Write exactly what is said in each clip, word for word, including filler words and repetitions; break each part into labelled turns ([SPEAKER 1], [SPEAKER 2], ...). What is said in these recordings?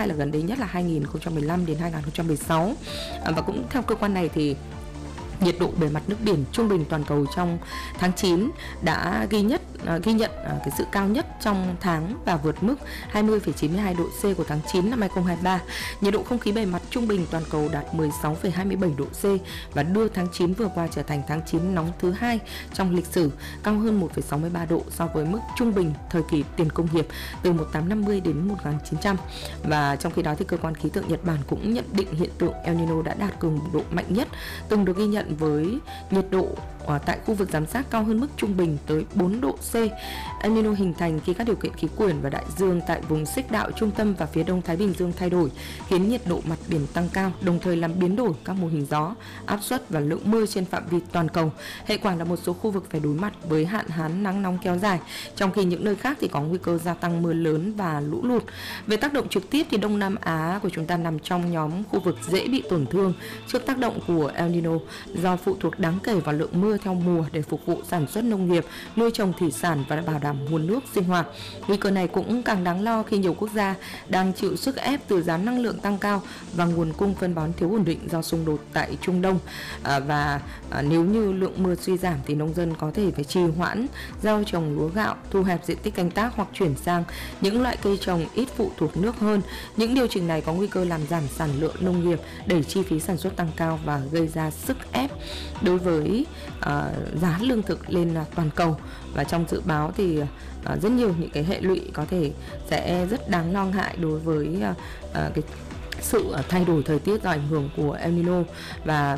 [SPEAKER 1] hay là gần đây nhất là hai nghìn không trăm mười lăm đến hai nghìn không trăm mười sáu. Và cũng theo cơ quan này thì nhiệt độ bề mặt nước biển trung bình toàn cầu trong tháng chín đã ghi nhất uh, ghi nhận uh, cái sự cao nhất trong tháng và vượt mức hai mươi phẩy chín mươi hai độ C của tháng chín năm hai nghìn không trăm hai mươi ba. Nhiệt độ không khí bề mặt trung bình toàn cầu đạt mười sáu phẩy hai mươi bảy độ C và đưa tháng chín vừa qua trở thành tháng chín nóng thứ hai trong lịch sử, cao hơn một phẩy sáu mươi ba độ so với mức trung bình thời kỳ tiền công nghiệp từ một nghìn tám trăm năm mươi đến một nghìn chín trăm. Và trong khi đó thì cơ quan khí tượng Nhật Bản cũng nhận định hiện tượng El Nino đã đạt cường độ mạnh nhất từng được ghi nhận với nhiệt độ ở tại khu vực giám sát cao hơn mức trung bình tới bốn độ C. El Nino hình thành khi các điều kiện khí quyển và đại dương tại vùng xích đạo trung tâm và phía đông Thái Bình Dương thay đổi, khiến nhiệt độ mặt biển tăng cao, đồng thời làm biến đổi các mô hình gió, áp suất và lượng mưa trên phạm vi toàn cầu. Hệ quả là một số khu vực phải đối mặt với hạn hán, nắng nóng kéo dài, trong khi những nơi khác thì có nguy cơ gia tăng mưa lớn và lũ lụt. Về tác động trực tiếp thì Đông Nam Á của chúng ta nằm trong nhóm khu vực dễ bị tổn thương trước tác động của El Nino do phụ thuộc đáng kể vào lượng mưa theo mùa để phục vụ sản xuất nông nghiệp, nuôi trồng thủy sản và bảo đảm nguồn nước sinh hoạt. Nguy cơ này cũng càng đáng lo khi nhiều quốc gia đang chịu sức ép từ giá năng lượng tăng cao và nguồn cung phân bón thiếu ổn định do xung đột tại Trung Đông. À, và à, nếu như lượng mưa suy giảm thì nông dân có thể phải trì hoãn gieo trồng lúa gạo, thu hẹp diện tích canh tác hoặc chuyển sang những loại cây trồng ít phụ thuộc nước hơn. Những điều chỉnh này có nguy cơ làm giảm sản lượng nông nghiệp, đẩy chi phí sản xuất tăng cao và gây ra sức ép đối với uh, giá lương thực lên uh, toàn cầu. Và trong dự báo thì uh, rất nhiều những cái hệ lụy có thể sẽ rất đáng lo ngại đối với uh, uh, cái sự thay đổi thời tiết do ảnh hưởng của El Nino, và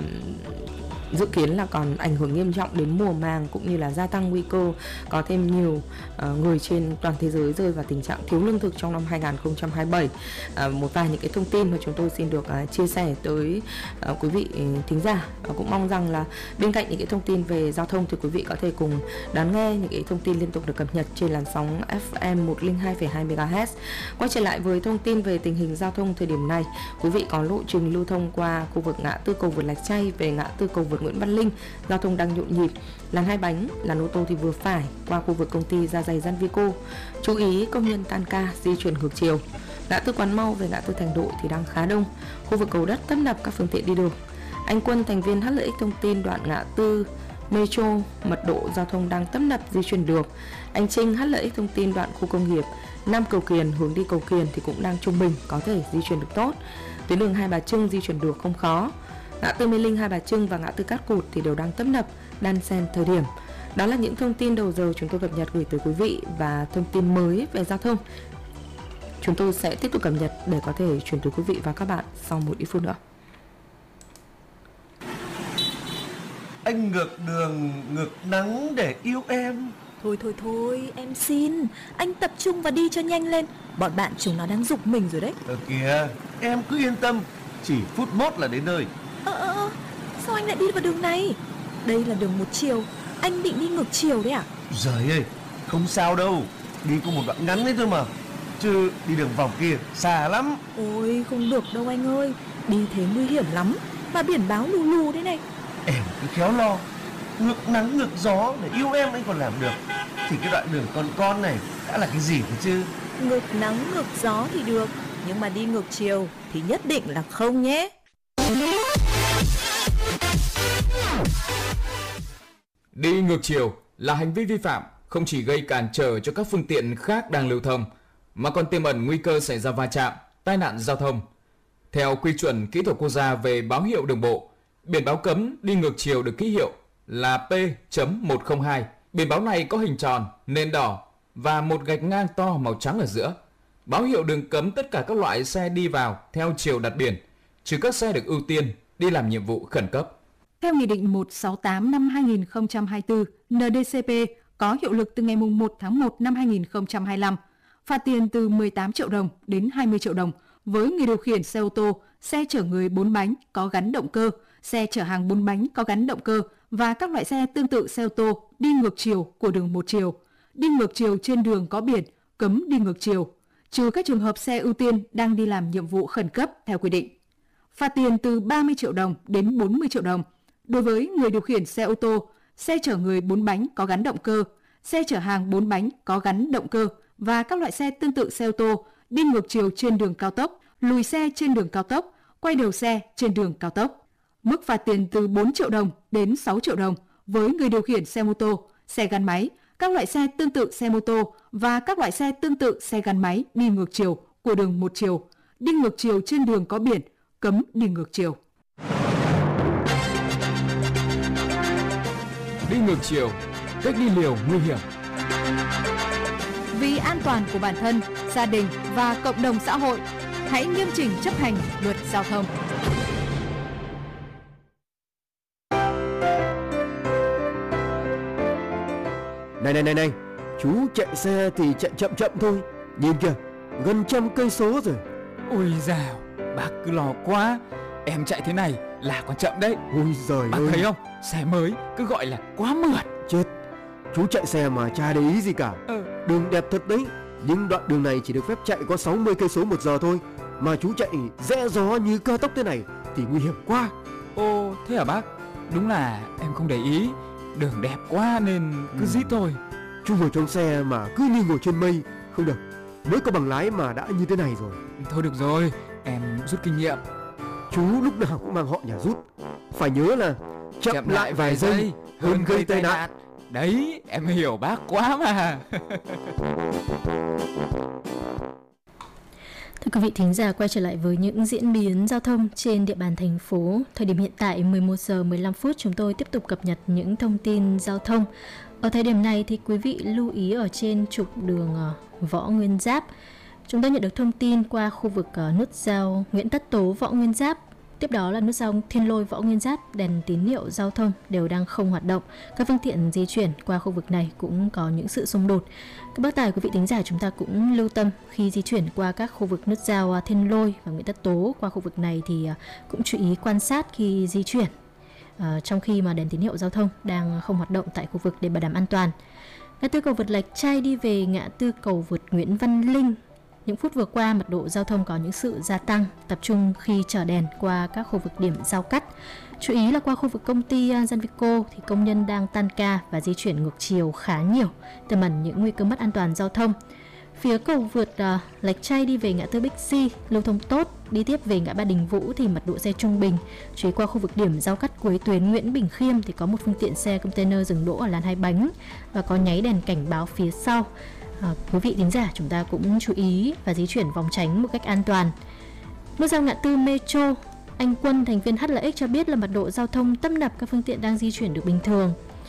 [SPEAKER 1] dự kiến là còn ảnh hưởng nghiêm trọng đến mùa màng cũng như là gia tăng nguy cơ có thêm nhiều uh, người trên toàn thế giới rơi vào tình trạng thiếu lương thực trong năm hai nghìn không trăm hai mươi bảy. Uh, một vài những cái thông tin mà chúng tôi xin được uh, chia sẻ tới uh, quý vị thính giả. Uh, cũng mong rằng là bên cạnh những cái thông tin về giao thông thì quý vị có thể cùng đón nghe những cái thông tin liên tục được cập nhật trên làn sóng ép em một không hai phẩy hai mê ga héc. Quay trở lại với thông tin về tình hình giao thông thời điểm này, quý vị có lộ trình lưu thông qua khu vực ngã tư cầu vượt Lạch Tray về ngã tư cầu vượt Nguyễn Văn Linh, giao thông đang nhộn nhịp. Làn hai bánh, làn ô tô thì vừa phải qua khu vực công ty da giày Gianvico. Chú ý công nhân tan ca di chuyển ngược chiều. Ngã tư Quán Mau về ngã tư Thành Đội thì đang khá đông. Khu vực cầu đất tấp nập các phương tiện đi đường. Anh Quân, thành viên hát lờ ích thông tin đoạn ngã tư Metro, mật độ giao thông đang tấp nập di chuyển được. Anh Trinh, hát lờ ích thông tin đoạn khu công nghiệp Nam Cầu Kiền hướng đi Cầu Kiền thì cũng đang trung bình, có thể di chuyển được tốt. Tuyến đường Hai Bà Trưng di chuyển được không khó. Ngã tư Mê Linh, Hai Bà Trưng và ngã tư Cát Cụt thì đều đang tấp nập, đan xen thời điểm. Đó là những thông tin đầu giờ chúng tôi cập nhật gửi tới quý vị, và thông tin mới về giao thông chúng tôi sẽ tiếp tục cập nhật để có thể chuyển tới quý vị và các bạn sau một ít phút nữa.
[SPEAKER 2] Anh ngược đường, ngược nắng để yêu em.
[SPEAKER 3] Thôi thôi thôi, em xin. Anh tập trung và đi cho nhanh lên. Bọn bạn chúng nó đang giục mình rồi đấy.
[SPEAKER 2] Ờ kìa, em cứ yên tâm, chỉ phút mốt là đến nơi.
[SPEAKER 3] Ờ ờ, sao anh lại đi vào đường này? Đây là đường một chiều, anh định đi ngược chiều đấy à?
[SPEAKER 2] Giời ơi, không sao đâu, đi có một đoạn ngắn đấy thôi mà. Chứ đi đường vòng kia xa lắm.
[SPEAKER 3] Ôi không được đâu anh ơi, đi thế nguy hiểm lắm. Mà biển báo lù lù thế này.
[SPEAKER 2] Em cứ khéo lo, ngược nắng ngược gió để yêu em anh còn làm được. Thì cái đoạn đường con con này đã là cái gì thế chứ?
[SPEAKER 3] Ngược nắng ngược gió thì được, nhưng mà đi ngược chiều thì nhất định là không nhé.
[SPEAKER 4] Đi ngược chiều là hành vi vi phạm không chỉ gây cản trở cho các phương tiện khác đang lưu thông, mà còn tiềm ẩn nguy cơ xảy ra va chạm, tai nạn giao thông. Theo quy chuẩn kỹ thuật quốc gia về báo hiệu đường bộ, biển báo cấm đi ngược chiều được ký hiệu là P một không hai. Biển báo này có hình tròn, nền đỏ và một gạch ngang to màu trắng ở giữa. Báo hiệu đường cấm tất cả các loại xe đi vào theo chiều đặt biển, trừ các xe được ưu tiên đi làm nhiệm vụ khẩn cấp.
[SPEAKER 5] Theo Nghị định một trăm sáu mươi tám năm hai nghìn không trăm hai mươi tư en đê cê pê có hiệu lực từ ngày một tháng một năm hai nghìn không trăm hai mươi lăm, phạt tiền từ mười tám triệu đồng đến hai mươi triệu đồng với người điều khiển xe ô tô, xe chở người bốn bánh có gắn động cơ, xe chở hàng bốn bánh có gắn động cơ và các loại xe tương tự xe ô tô đi ngược chiều của đường một chiều, đi ngược chiều trên đường có biển, cấm đi ngược chiều, trừ các trường hợp xe ưu tiên đang đi làm nhiệm vụ khẩn cấp theo quy định. Phạt tiền từ ba mươi triệu đồng đến bốn mươi triệu đồng đối với người điều khiển xe ô tô, xe chở người bốn bánh có gắn động cơ, xe chở hàng bốn bánh có gắn động cơ và các loại xe tương tự xe ô tô đi ngược chiều trên đường cao tốc, lùi xe trên đường cao tốc, quay đầu xe trên đường cao tốc. Mức phạt tiền từ bốn triệu đồng đến sáu triệu đồng với người điều khiển xe mô tô, xe gắn máy, các loại xe tương tự xe mô tô và các loại xe tương tự xe gắn máy đi ngược chiều của đường một chiều, đi ngược chiều trên đường có biển, cấm đi ngược chiều.
[SPEAKER 4] Đi ngược chiều, cách đi liều nguy hiểm.
[SPEAKER 5] Vì an toàn của bản thân, gia đình và cộng đồng xã hội, hãy nghiêm chỉnh chấp hành luật giao thông.
[SPEAKER 2] Này này này này, chú chạy xe thì chạy chậm chậm thôi. Nhìn kìa, gần trăm cây số rồi.
[SPEAKER 6] Ôi dào, bác cứ lo quá. Em chạy thế này là còn chậm đấy.
[SPEAKER 2] Ôi giời
[SPEAKER 6] Bác
[SPEAKER 2] ơi.
[SPEAKER 6] thấy không, xe mới cứ gọi là quá mượt.
[SPEAKER 2] Chết, chú chạy xe mà chả để ý gì cả.
[SPEAKER 6] Ừ.
[SPEAKER 2] Đường đẹp thật đấy, nhưng đoạn đường này chỉ được phép chạy có sáu mươi cây số một giờ thôi. Mà chú chạy rẽ gió như cao tốc thế này thì nguy hiểm quá.
[SPEAKER 6] Ô, thế hả bác? Đúng là em không để ý. Đường đẹp quá nên cứ
[SPEAKER 2] Ừ.
[SPEAKER 6] rít thôi.
[SPEAKER 2] Chú ngồi trong xe mà cứ như ngồi trên mây. Không được, mới có bằng lái mà đã như thế này rồi.
[SPEAKER 6] Thôi được rồi, em rút kinh nghiệm.
[SPEAKER 2] Chú lúc nào cũng mang họ nhà rút. Phải nhớ là chậm,
[SPEAKER 6] Chậm
[SPEAKER 2] lại vài giây hơn gây tai nạn.
[SPEAKER 6] Đấy, em hiểu bác quá mà.
[SPEAKER 7] Thưa quý vị thính giả, quay trở lại với những diễn biến giao thông trên địa bàn thành phố. Thời điểm hiện tại mười một giờ mười lăm phút, chúng tôi tiếp tục cập nhật những thông tin giao thông. Ở thời điểm này thì quý vị lưu ý ở trên trục đường Võ Nguyên Giáp. Chúng tôi nhận được thông tin qua khu vực nút giao Nguyễn Tất Tố Võ Nguyên Giáp. Tiếp đó là nút giao Thiên Lôi Võ Nguyên Giáp, đèn tín hiệu giao thông đều đang không hoạt động. Các phương tiện di chuyển qua khu vực này cũng có những sự xung đột. Các bác tài quý vị thính giả, chúng ta cũng lưu tâm khi di chuyển qua các khu vực nút giao Thiên Lôi và Nguyễn Tất Tố qua khu vực này thì cũng chú ý quan sát khi di chuyển. À, trong khi mà đèn tín hiệu giao thông đang không hoạt động tại khu vực để bảo đảm an toàn. Ngã tư cầu vượt Lạch Tray đi về ngã tư cầu vượt Nguyễn Văn Linh, những phút vừa qua mật độ giao thông có những sự gia tăng, tập trung khi chở đèn qua các khu vực điểm giao cắt. Chú ý là qua khu vực công ty Zanvico thì công nhân đang tan ca và di chuyển ngược chiều khá nhiều, tiềm ẩn những nguy cơ mất an toàn giao thông. Phía cầu vượt uh, Lạch Tray đi về ngã tư Bixi lưu thông tốt, đi tiếp về ngã ba Đình Vũ thì mật độ xe trung bình. Chú ý qua khu vực điểm giao cắt cuối tuyến Nguyễn Bình Khiêm thì có một phương tiện xe container dừng đỗ ở làn hai bánh và có nháy đèn cảnh báo phía sau. À, quý vị thính giả, chúng ta cũng chú ý và di chuyển vòng tránh một cách an toàn. Nút giao ngã tư Metro, anh Quân, thành viên hát lờ ích cho biết là mật độ giao thông tấp nập, các phương tiện đang di chuyển được bình thường.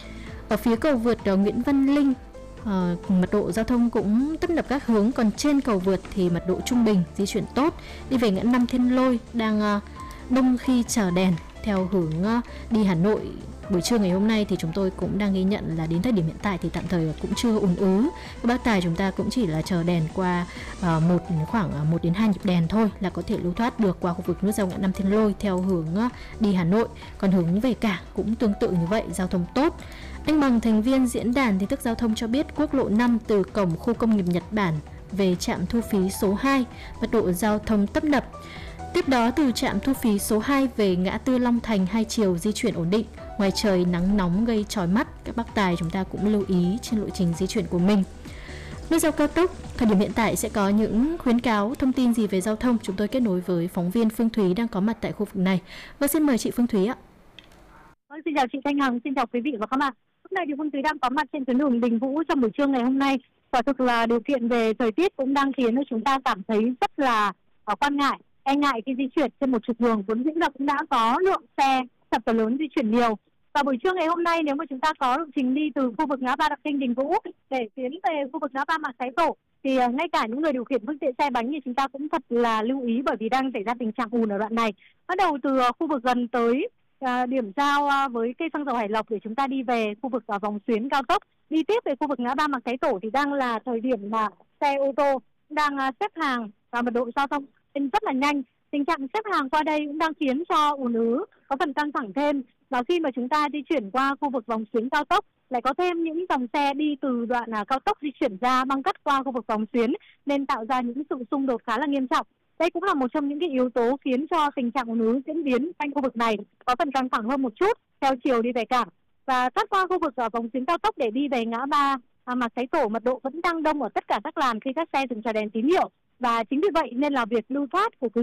[SPEAKER 7] Ở phía cầu vượt uh, Nguyễn Văn Linh, uh, mật độ giao thông cũng tấp nập các hướng, còn trên cầu vượt thì mật độ trung bình, di chuyển tốt. Đi về ngã năm Thiên Lôi đang uh, đông khi chờ đèn theo hướng uh, đi Hà Nội. Buổi trưa ngày hôm nay thì chúng tôi cũng đang ghi nhận là đến thời điểm hiện tại thì tạm thời cũng chưa ùn ứ. Các bác tài chúng ta cũng chỉ là chờ đèn qua uh, một khoảng uh, một đến hai nhịp đèn thôi là có thể lưu thoát được qua khu vực nút giao ngã năm Thiên Lôi theo hướng uh, đi Hà Nội. Còn hướng về cảng cũng tương tự như vậy, giao thông tốt. Anh Bằng, thành viên diễn đàn tin tức giao thông cho biết quốc lộ năm từ cổng khu công nghiệp Nhật Bản về trạm thu phí số hai, mật độ giao thông tấp nập. Tiếp đó từ trạm thu phí số hai về ngã tư Long Thành hai chiều di chuyển ổn định. Ngoài trời nắng nóng gây chói mắt, các bác tài chúng ta cũng lưu ý trên lộ trình di chuyển của mình. Nút giao cao tốc, thời điểm hiện tại sẽ có những khuyến cáo, thông tin gì về giao thông? Chúng tôi kết nối với phóng viên Phương Thúy đang có mặt tại khu vực này. Và xin mời chị Phương Thúy ạ.
[SPEAKER 8] Vâng, xin chào chị Thanh Hằng, xin chào quý vị và các bạn. Lúc này thì Phương Thúy đang có mặt trên tuyến đường Đình Vũ trong buổi trưa ngày hôm nay. Quả thực là điều kiện về thời tiết cũng đang khiến cho chúng ta cảm thấy rất là uh, quan ngại, e ngại khi di chuyển trên một trục đường vốn dĩ là cũng đã có lượng xe thật là lớn di chuyển nhiều. Và buổi trưa ngày hôm nay nếu mà chúng ta có lộ trình đi từ khu vực ngã ba Đặc Kinh Đình Vũ để tiến về khu vực ngã ba Mạc Thái Tổ thì uh, ngay cả những người điều khiển phương tiện xe bánh thì chúng ta cũng thật là lưu ý, bởi vì đang xảy ra tình trạng ùn ở đoạn này. Bắt đầu từ uh, khu vực gần tới uh, điểm giao uh, với cây xăng dầu Hải Lộc để chúng ta đi về khu vực uh, vòng xuyến cao tốc, đi tiếp về khu vực ngã ba Mạc Thái Tổ thì đang là thời điểm mà xe ô tô đang uh, xếp hàng và mật độ giao thông rất là nhanh. Tình trạng xếp hàng qua đây cũng đang khiến cho ùn ứ có phần căng thẳng thêm. Và khi mà chúng ta di chuyển qua khu vực vòng xuyến cao tốc lại có thêm những dòng xe đi từ đoạn cao tốc di chuyển ra băng cắt qua khu vực vòng xuyến nên tạo ra những sự xung đột khá là nghiêm trọng. Đây cũng là một trong những cái yếu tố khiến cho tình trạng ùn ứ diễn biến quanh khu vực này có phần căng thẳng hơn một chút theo chiều đi về cảng. Và cắt qua khu vực ở vòng xuyến cao tốc để đi về ngã ba Mạc Thái Tổ, mật độ vẫn đang đông ở tất cả các làn khi các xe dừng chờ đèn tín hiệu. Và chính vì vậy nên là việc lưu thoát của quý